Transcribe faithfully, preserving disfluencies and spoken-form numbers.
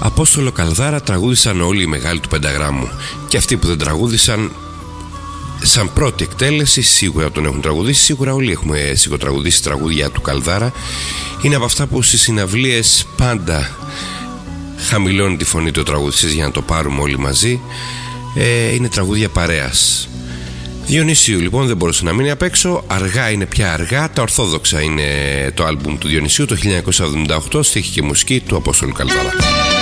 Απόστολο Καλδάρα τραγούδησαν όλοι οι μεγάλοι του Πενταγράμμου, και αυτοί που δεν τραγούδησαν σαν πρώτη εκτέλεση σίγουρα τον έχουν τραγουδήσει. Σίγουρα όλοι έχουμε σιγοτραγουδήσει τραγούδια του Καλδάρα. Είναι από αυτά που στις συναυλίες πάντα χαμηλώνει τη φωνή του τραγουδιστής για να το πάρουμε όλοι μαζί. ε, Είναι τραγούδια παρέας. Διονυσίου λοιπόν δεν μπορούσε να μείνει απ' έξω. Αργά είναι πια αργά. Τα Ορθόδοξα είναι το άλμπουμ του Διονυσίου το χίλια εννιακόσια εβδομήντα οκτώ. Στίχη και μουσική του Απόστολου Καλδάρα.